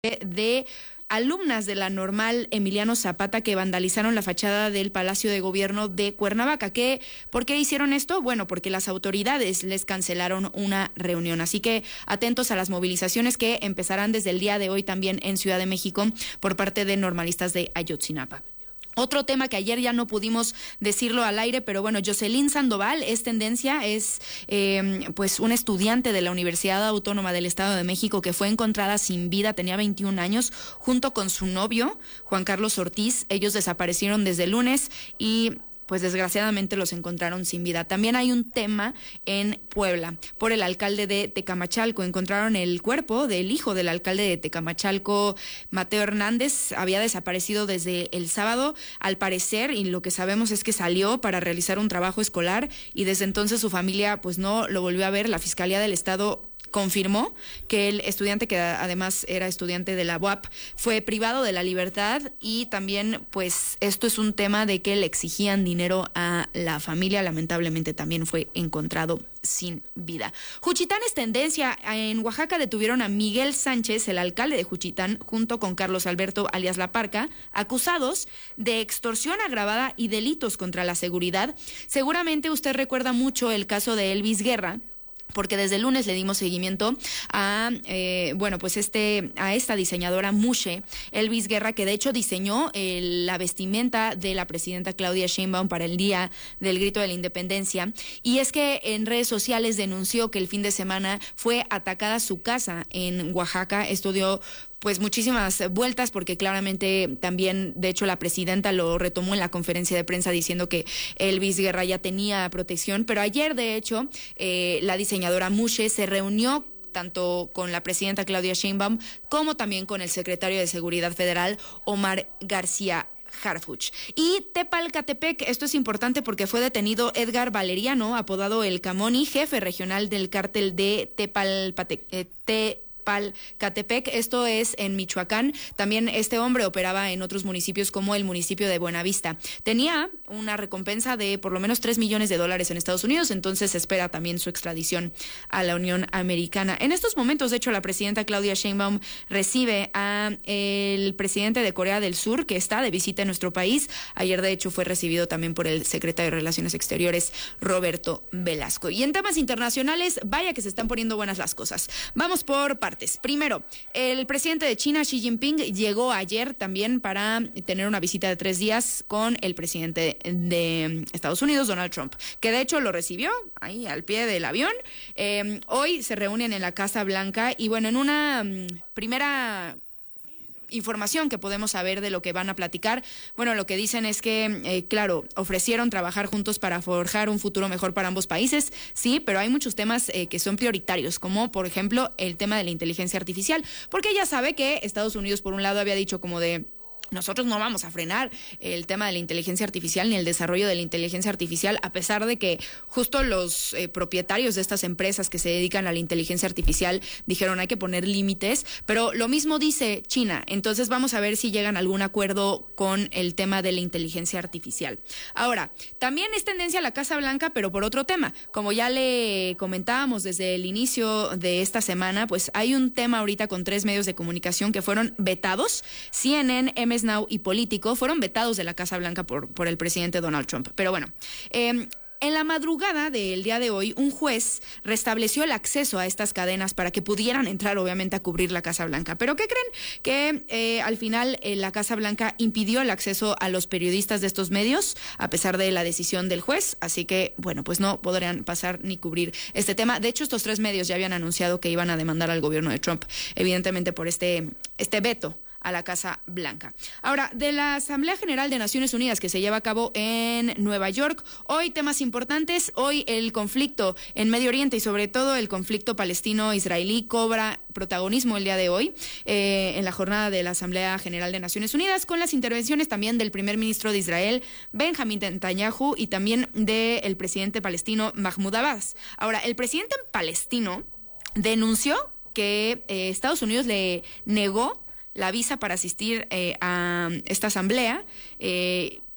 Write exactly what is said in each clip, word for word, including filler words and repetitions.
de alumnas de la Normal Emiliano Zapata que vandalizaron la fachada del Palacio de Gobierno de Cuernavaca. ¿Qué, ¿Por qué hicieron esto? Bueno, porque las autoridades les cancelaron una reunión. Así que atentos a las movilizaciones que empezarán desde el día de hoy también en Ciudad de México por parte de normalistas de Ayotzinapa. Otro tema que ayer ya no pudimos decirlo al aire, pero bueno, Jocelyn Sandoval es tendencia, es eh, pues una estudiante de la Universidad Autónoma del Estado de México que fue encontrada sin vida, tenía veintiún años, junto con su novio, Juan Carlos Ortiz. Ellos desaparecieron desde el lunes y pues desgraciadamente los encontraron sin vida. También hay un tema en Puebla por el alcalde de Tecamachalco. Encontraron el cuerpo del hijo del alcalde de Tecamachalco, Mateo Hernández. Había desaparecido desde el sábado, al parecer, y lo que sabemos es que salió para realizar un trabajo escolar y desde entonces su familia pues no lo volvió a ver. La Fiscalía del Estado confirmó que el estudiante, que además era estudiante de la U A P, fue privado de la libertad y también pues esto es un tema de que le exigían dinero a la familia. Lamentablemente también fue encontrado sin vida. Juchitán es tendencia. En Oaxaca detuvieron a Miguel Sánchez, el alcalde de Juchitán, junto con Carlos Alberto alias La Parca, acusados de extorsión agravada y delitos contra la seguridad. Seguramente usted recuerda mucho el caso de Elvis Guerra, porque desde el lunes le dimos seguimiento a, eh, bueno, pues este, a esta diseñadora Mushe, Elvis Guerra, que de hecho diseñó eh, la vestimenta de la presidenta Claudia Sheinbaum para el Día del Grito de la Independencia. Y es que en redes sociales denunció que el fin de semana fue atacada su casa en Oaxaca. Esto dio pues muchísimas vueltas porque claramente también, de hecho, la presidenta lo retomó en la conferencia de prensa diciendo que Elvis Guerra ya tenía protección, pero ayer, de hecho, eh, la diseñadora Mushe se reunió tanto con la presidenta Claudia Sheinbaum como también con el secretario de Seguridad Federal, Omar García Harfuch. Y Tepalcatepec, esto es importante porque fue detenido Edgar Valeriano, apodado El Camoni, jefe regional del cártel de Tepalpatec, eh, Te Tepalcatepec, esto es en Michoacán. También este hombre operaba en otros municipios como el municipio de Buenavista. Tenía una recompensa de por lo menos tres millones de dólares en Estados Unidos, entonces se espera también su extradición a la Unión Americana. En estos momentos, de hecho, la presidenta Claudia Sheinbaum recibe a el presidente de Corea del Sur, que está de visita en nuestro país. Ayer, de hecho, fue recibido también por el secretario de Relaciones Exteriores, Roberto Velasco. Y en temas internacionales, vaya que se están poniendo buenas las cosas. Vamos por partes. Primero, el presidente de China, Xi Jinping, llegó ayer también para tener una visita de tres días con el presidente de Estados Unidos, Donald Trump, que de hecho lo recibió ahí al pie del avión. Eh, hoy se reúnen en la Casa Blanca y bueno, en una um, primera información que podemos saber de lo que van a platicar, bueno, lo que dicen es que, eh, claro, ofrecieron trabajar juntos para forjar un futuro mejor para ambos países, sí, pero hay muchos temas eh, que son prioritarios, como por ejemplo el tema de la inteligencia artificial, porque ella sabe que Estados Unidos por un lado había dicho como de nosotros no vamos a frenar el tema de la inteligencia artificial ni el desarrollo de la inteligencia artificial, a pesar de que justo los eh, propietarios de estas empresas que se dedican a la inteligencia artificial dijeron hay que poner límites, pero lo mismo dice China. Entonces vamos a ver si llegan a algún acuerdo con el tema de la inteligencia artificial. Ahora, también es tendencia a la Casa Blanca, pero por otro tema. Como ya le comentábamos desde el inicio de esta semana, pues hay un tema ahorita con tres medios de comunicación que fueron vetados. C N N, M S Now y Político fueron vetados de la Casa Blanca por, por el presidente Donald Trump. Pero bueno, eh, en la madrugada del día de hoy, un juez restableció el acceso a estas cadenas para que pudieran entrar, obviamente, a cubrir la Casa Blanca. ¿Pero qué creen? Que eh, al final eh, la Casa Blanca impidió el acceso a los periodistas de estos medios, a pesar de la decisión del juez. Así que, bueno, pues no podrían pasar ni cubrir este tema. De hecho, estos tres medios ya habían anunciado que iban a demandar al gobierno de Trump, evidentemente por este, este veto a la Casa Blanca. Ahora, de la Asamblea General de Naciones Unidas que se lleva a cabo en Nueva York, hoy temas importantes, hoy el conflicto en Medio Oriente y sobre todo el conflicto palestino-israelí cobra protagonismo el día de hoy eh, en la jornada de la Asamblea General de Naciones Unidas, con las intervenciones también del primer ministro de Israel, Benjamín Netanyahu, y también del presidente palestino Mahmoud Abbas. Ahora, el presidente palestino denunció que eh, Estados Unidos le negó la visa para asistir eh, a esta asamblea, eh,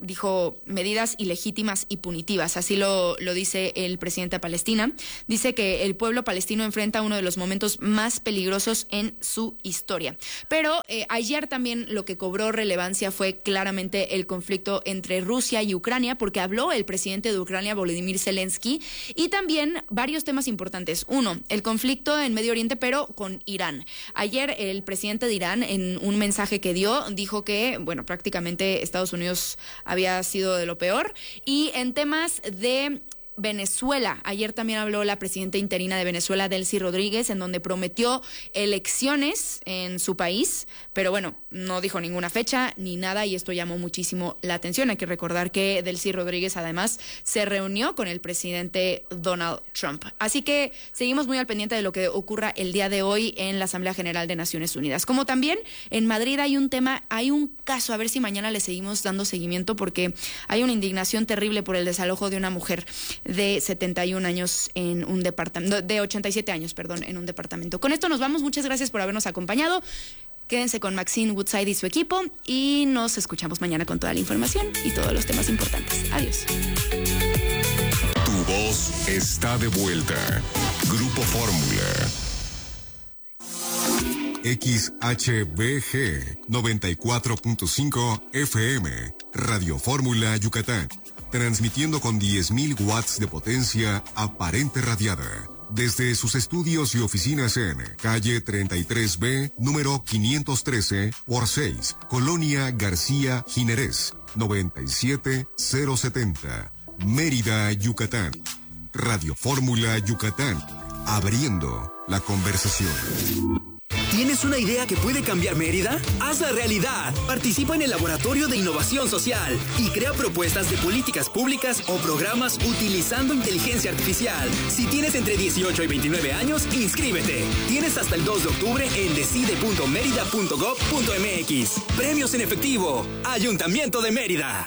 dijo medidas ilegítimas y punitivas, así lo, lo dice el presidente de Palestina. Dice que el pueblo palestino enfrenta uno de los momentos más peligrosos en su historia. Pero eh, ayer también lo que cobró relevancia fue claramente el conflicto entre Rusia y Ucrania, porque habló el presidente de Ucrania, Volodymyr Zelensky, y también varios temas importantes. Uno, el conflicto en Medio Oriente, pero con Irán. Ayer el presidente de Irán, en un mensaje que dio, dijo que, bueno, prácticamente Estados Unidos había sido de lo peor. Y en temas de Venezuela, ayer también habló la presidenta interina de Venezuela, Delcy Rodríguez, en donde prometió elecciones en su país, pero bueno, no dijo ninguna fecha ni nada, y esto llamó muchísimo la atención. Hay que recordar que Delcy Rodríguez además se reunió con el presidente Donald Trump. Así que seguimos muy al pendiente de lo que ocurra el día de hoy en la Asamblea General de Naciones Unidas. Como también en Madrid hay un tema, hay un caso, a ver si mañana le seguimos dando seguimiento, porque hay una indignación terrible por el desalojo de una mujer de setenta y un años en un departamento, de ochenta y siete años, perdón, en un departamento. Con esto nos vamos. Muchas gracias por habernos acompañado. Quédense con Maxine Woodside y su equipo y nos escuchamos mañana con toda la información y todos los temas importantes. Adiós. Tu voz está de vuelta. Grupo Fórmula. X H B G noventa y cuatro punto cinco F M, Radio Fórmula Yucatán. Transmitiendo con diez mil watts de potencia aparente radiada. Desde sus estudios y oficinas en calle treinta y tres B, número quinientos trece por seis, Colonia García Jiménez, noventa y siete mil setenta, Mérida, Yucatán. Radio Fórmula Yucatán, abriendo la conversación. ¿Tienes una idea que puede cambiar Mérida? ¡Hazla realidad! Participa en el Laboratorio de Innovación Social y crea propuestas de políticas públicas o programas utilizando inteligencia artificial. Si tienes entre dieciocho y veintinueve años, inscríbete. Tienes hasta el dos de octubre en decide punto mérida punto gob punto mx. Premios en efectivo. Ayuntamiento de Mérida.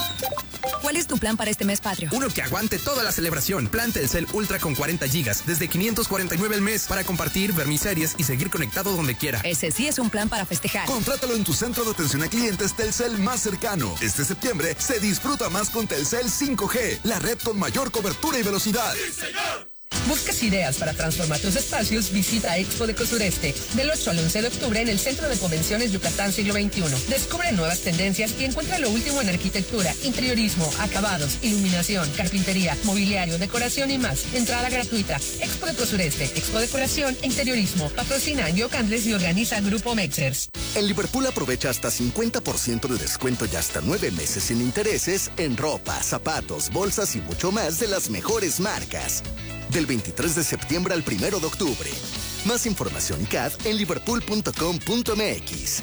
¿Cuál es tu plan para este mes patrio? Uno que aguante toda la celebración. Plan Telcel Ultra con cuarenta gigas, desde quinientos cuarenta y nueve al mes, para compartir, ver mis series y seguir conectado donde quiera. Ese sí es un plan para festejar. Contrátalo en tu centro de atención a clientes Telcel más cercano. Este septiembre se disfruta más con Telcel cinco G, la red con mayor cobertura y velocidad. ¡Sí, señor! ¿Buscas ideas para transformar tus espacios? Visita Expo Deco Sureste del ocho al once de octubre en el Centro de Convenciones Yucatán Siglo veintiuno. Descubre nuevas tendencias y encuentra lo último en arquitectura, interiorismo, acabados, iluminación, carpintería, mobiliario, decoración y más. Entrada gratuita. Expo Deco Sureste, Expo Decoración e Interiorismo. Patrocina Biocandles y organiza Grupo Mexers. En Liverpool aprovecha hasta cincuenta por ciento de descuento y hasta nueve meses sin intereses en ropa, zapatos, bolsas y mucho más de las mejores marcas. Del veintitrés de septiembre al primero de octubre. Más información y C A D en liverpool punto com punto mx.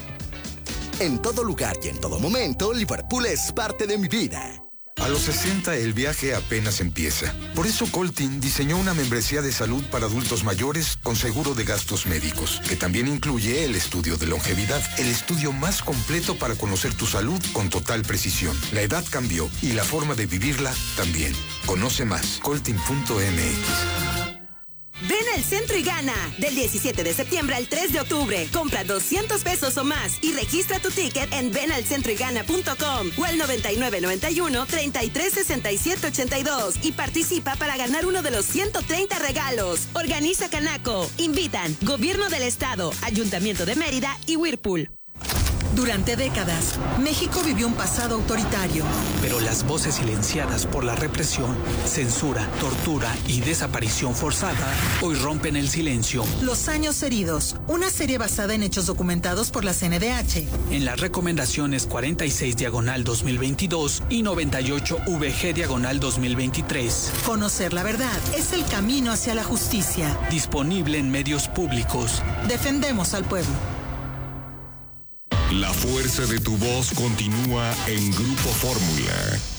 En todo lugar y en todo momento, Liverpool es parte de mi vida. A los sesenta el viaje apenas empieza. Por eso Coltin diseñó una membresía de salud para adultos mayores con seguro de gastos médicos, que también incluye el estudio de longevidad, el estudio más completo para conocer tu salud con total precisión. La edad cambió y la forma de vivirla también. Conoce más, coltin punto mx. Ven al centro y gana. Del diecisiete de septiembre al tres de octubre. Compra doscientos pesos o más y registra tu ticket en ven al centro y gana punto com o al noventa y nueve noventa y uno treinta y tres sesenta y siete ochenta y dos y participa para ganar uno de los ciento treinta regalos. Organiza Canaco. Invitan Gobierno del Estado, Ayuntamiento de Mérida y Whirlpool. Durante décadas, México vivió un pasado autoritario. Pero las voces silenciadas por la represión, censura, tortura y desaparición forzada hoy rompen el silencio. Los años heridos, una serie basada en hechos documentados por la C N D H. En las recomendaciones cuarenta y seis diagonal dos mil veintidós y noventa y ocho V G diagonal dos mil veintitrés. Conocer la verdad es el camino hacia la justicia. Disponible en medios públicos. Defendemos al pueblo. La fuerza de tu voz continúa en Grupo Fórmula.